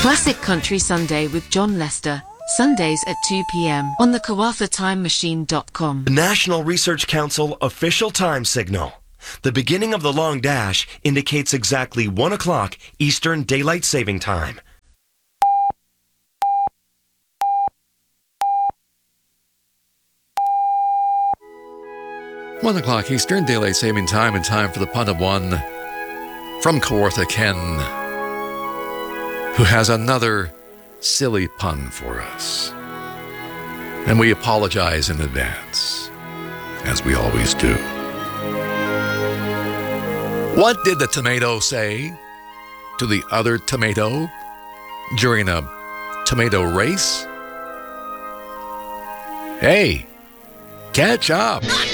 Classic Country Sunday with John Lester, Sundays at 2 p.m. on the KawathaTimeMachine.com. The National Research Council official time signal. The beginning of the long dash indicates exactly 1 o'clock Eastern Daylight Saving Time. One o'clock Eastern Daylight Saving Time, and time for the punt of one from Kawartha Ken, who has another silly pun for us. And we apologize in advance, as we always do. What did the tomato say to the other tomato during a tomato race? Hey, catch up!